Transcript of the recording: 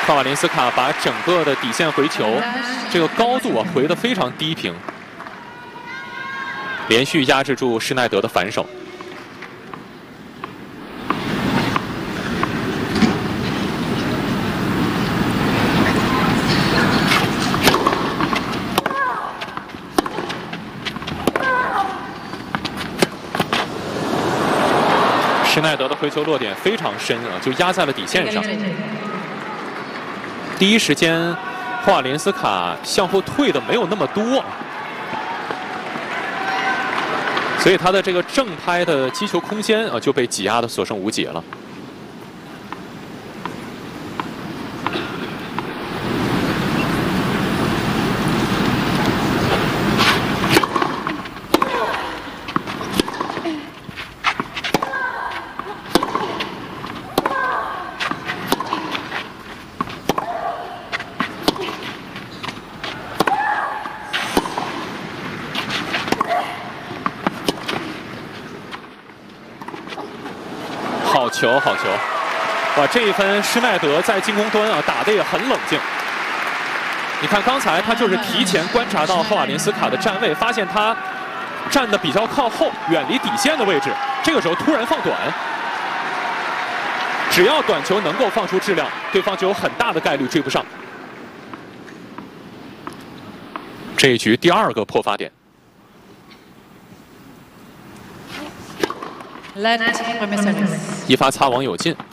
帕瓦林斯卡把整个的底线回球这个高度啊回得非常低平，连续压制住施耐德的反手。施耐德的回球落点非常深啊，就压在了底线上。第一时间，帕瓦林斯卡向后退的没有那么多，所以他的这个正拍的击球空间啊就被挤压的所剩无几了。好球，好球！哇，这一分施耐德在进攻端啊打得也很冷静。你看刚才他就是提前观察到帕瓦林斯卡的站位，发现他站得比较靠后，远离底线的位置。这个时候突然放短，只要短球能够放出质量，对方就有很大的概率追不上。这一局第2个破发点。 一发擦网有进。